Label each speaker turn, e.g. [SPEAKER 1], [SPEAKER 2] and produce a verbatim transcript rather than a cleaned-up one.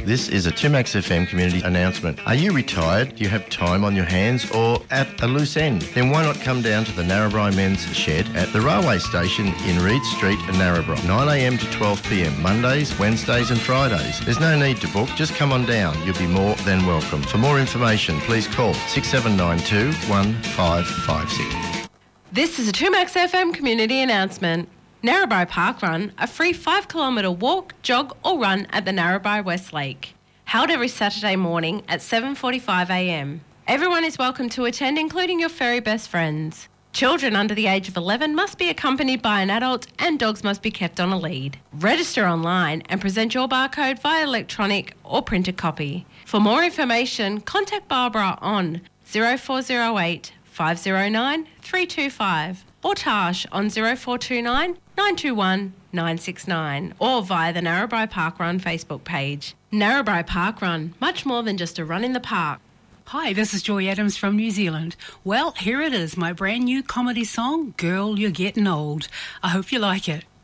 [SPEAKER 1] This is a two Max F M community announcement. Are you retired? Do you have time on your hands or at a loose end? Then why not come down to the Narrabri Men's Shed at the railway station in Reed Street in Narrabri, nine a m to twelve p m, Mondays, Wednesdays and Fridays. There's no need to book, just come on down. You'll be more than welcome. For more information, please call six seven nine two, one five five six.
[SPEAKER 2] This is a two Max F M community announcement. Narrabri Park Run, a free five kilometre walk, jog or run at the Narrabri West Lake. Held every Saturday morning at seven forty-five a m. Everyone is welcome to attend, including your furry best friends. Children under the age of eleven must be accompanied by an adult and dogs must be kept on a lead. Register online and present your barcode via electronic or printed copy. For more information, contact Barbara on zero four zero eight, five zero nine, three two five or Tash on zero four two nine, nine two one, nine six nine or via the Narrabri Park Run Facebook page. Narrabri Park Run, much more than just a run in the park.
[SPEAKER 3] Hi, this is Joy Adams from New Zealand. Well, here it is, my brand new comedy song, Girl, You're Getting Old. I hope you like it.